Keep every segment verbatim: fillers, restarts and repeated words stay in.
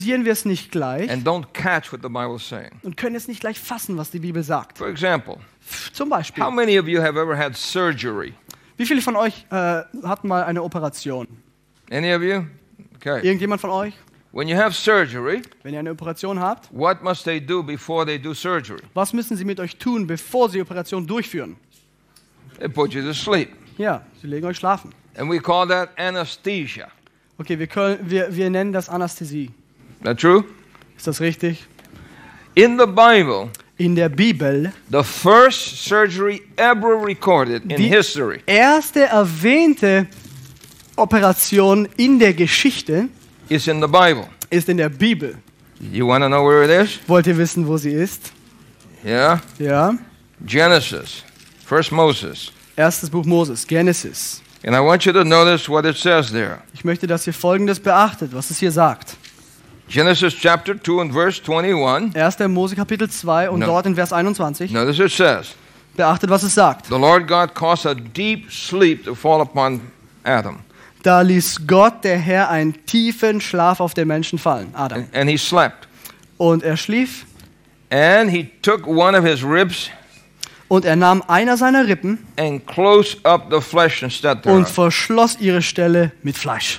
analysieren wir es nicht gleich and don't catch what the Bible is saying. und können es nicht gleich fassen, was die Bibel sagt. For example, Zum Beispiel, how many of you have ever had surgery? wie viele von euch äh, hatten mal eine Operation? Any of you? Okay. Irgendjemand von euch? When you have surgery, Wenn ihr eine Operation habt, what must they do before they do surgery? was müssen sie mit euch tun, bevor sie die Operation durchführen? They put you to sleep. Ja, sie legen euch schlafen. And we call that anesthesia. Okay, wir, können, wir, wir nennen das Anästhesie. Is that true? Ist das richtig? In the Bible, In der Bibel, the first surgery ever recorded in Die- history erste erwähnte Operation in der Geschichte is in the Bible. ist in der Bibel. You want to know where it is? Wollt ihr wissen, wo sie ist? Yeah? Ja. Genesis, First Moses. Erstes Buch Moses, Genesis. And I want you to notice what it says there. Ich möchte, dass ihr Folgendes beachtet, was es hier sagt. Genesis chapter two and verse twenty-one. erster Mose Kapitel zwei und No. dort in Vers einundzwanzig. Notice it says, Beachtet, was es sagt. the Lord God caused a deep sleep to fall upon Adam. Da ließ Gott, der Herr, einen tiefen Schlaf auf den Menschen fallen, Adam. And, and he slept. Und er schlief And he took one of his ribs und er nahm einer seiner Rippen and closed up the flesh instead und thereof. verschloss ihre Stelle mit Fleisch.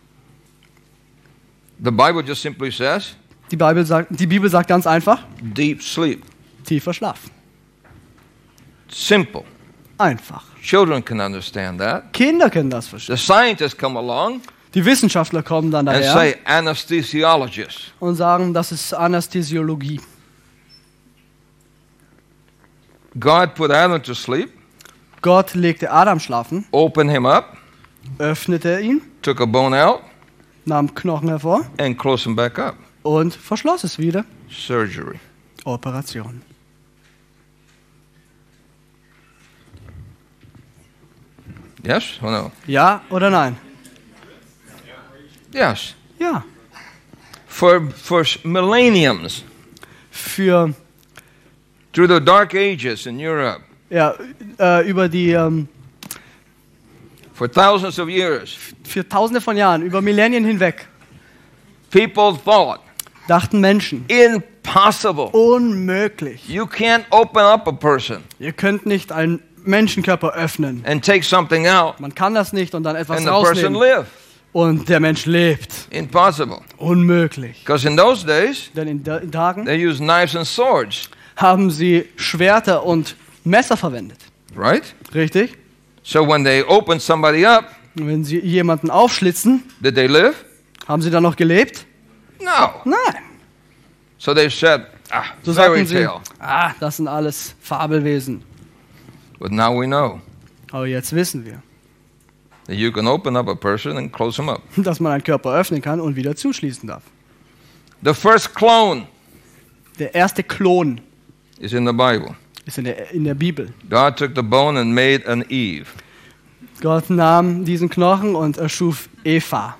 The Bible just simply says, Die Bibel sagt, die Bibel sagt ganz einfach, deep sleep. tiefer Schlaf. Simple. Einfach. Children can understand that. Kinder können das verstehen. The scientists come along Die Wissenschaftler kommen dann and daher say anesthesiologist. und sagen, das ist Anästhesiologie. God put Adam to sleep, Gott legte Adam schlafen, opened him up, öffnete ihn, took a bone out, nahm Knochen hervor and closed him back up. und verschloss es wieder. Surgery. Operation. Yes or no? Ja oder nein? Yes. Ja. For, for millenniums, Für through the dark ages in Europe, ja, äh, über die ähm, for thousands of years, für Tausende von Jahren, über Millennien hinweg, people thought, dachten Menschen, impossible. unmöglich. You can't open up a person Ihr könnt nicht einen Menschenkörper öffnen. and take something out Man kann das nicht und dann etwas and the person rausnehmen. live. Und der Mensch lebt. Impossible. Unmöglich. Because in those days, Denn in da- in Tagen they used knives and swords, haben sie Schwerter und Messer verwendet. right? Richtig? So when they opened somebody up, Und wenn sie jemanden aufschlitzen, did they live? haben sie dann noch gelebt? No. Nein. So they said, ah, So fairy sagten sie, tale. ah, das sind alles Fabelwesen. But now we know Aber jetzt wissen wir, that you can open up a person and close him up. dass man einen Körper öffnen kann und wieder zuschließen darf. The first clone Der erste Klon is in the Bible. ist in der, in der Bibel. God took the bone and made an Eve. Gott nahm diesen Knochen und erschuf Eva.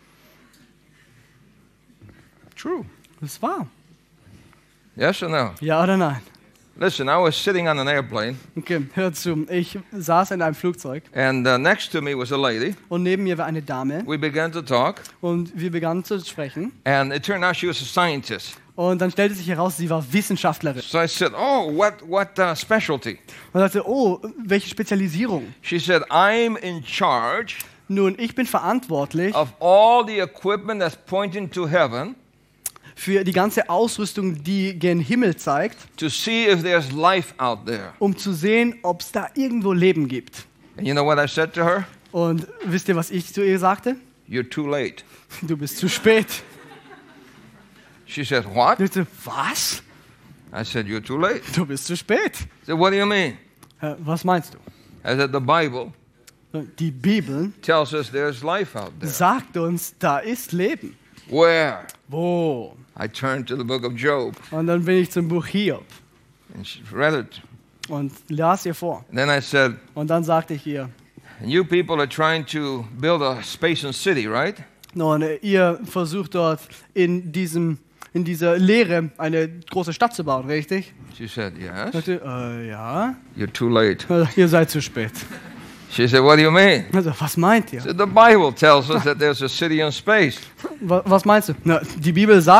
True. Das war. Yes or no? Ja oder nein? Listen, I was sitting on an airplane, Okay, hör zu. Ich saß in einem Flugzeug and uh, next to me was a lady. und neben mir war eine Dame We began to talk, und wir begannen zu sprechen. and it turned out she was a scientist. Und dann stellte sich heraus, sie war Wissenschaftlerin. So I said, "Oh, what what uh, specialty?" Und sagte, oh, welche Spezialisierung? She said, "I'm in charge Nun, ich bin verantwortlich of all the equipment that's pointing to heaven für die ganze Ausrüstung, die gen Himmel zeigt, to see if there's life out there." um zu sehen, ob es da irgendwo Leben gibt. And you know what I said to her? Und wisst ihr, was ich zu ihr sagte? "You're too late." Du bist zu spät. She said, "What?" Ich sagte, was? I said, "You're too late." Du bist zu spät. I said, "What do you mean?" Äh, Was meinst du? I said, "The Bible Die Bibel tells us there's life out there." sagt uns, da ist Leben. Where? Wo? I turned to the book of Job Und dann bin ich zum Buch Hiob and she read it. und las ihr vor. And then I said, Und dann sagte ich ihr, "You people are trying to build a space and city, right?" nun, ihr versucht dort in diesem in dieser Lehre eine große Stadt zu bauen, richtig? She said, Ich "Yes." sagte, äh, ja. "You're too late." Ihr seid zu spät. She said, what do you mean? Also, was meint I ihr? said, the Bible tells us that there's a city in space. Wa- Was meinst du? Na, die Bibel sagt,